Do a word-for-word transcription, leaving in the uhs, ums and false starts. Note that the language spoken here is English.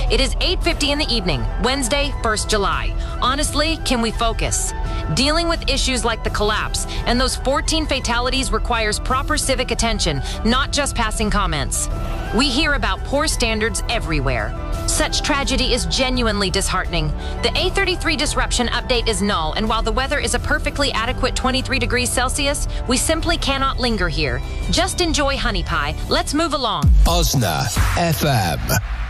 It is eight fifty in the evening, Wednesday, first July. Honestly, can we focus? Dealing with issues like the collapse and those fourteen fatalities requires proper civic attention, not just passing comments. We hear about poor standards everywhere. Such tragedy is genuinely disheartening. The A thirty-three disruption update is null, and while the weather is a perfectly adequate twenty-three degrees Celsius, we simply cannot linger here. Just enjoy honey pie. Let's move along. Osna F M.